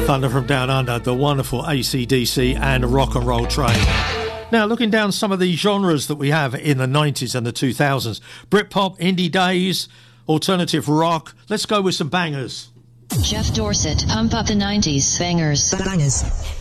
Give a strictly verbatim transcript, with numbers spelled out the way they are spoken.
Thunder from Down Under, the wonderful A C D C and Rock and Roll Train. Now, looking down some of the genres that we have in the nineties and the two thousands. Britpop, indie days, alternative rock. Let's go with some bangers. Jeff Dorset, pump up the nineties bangers. Bangers.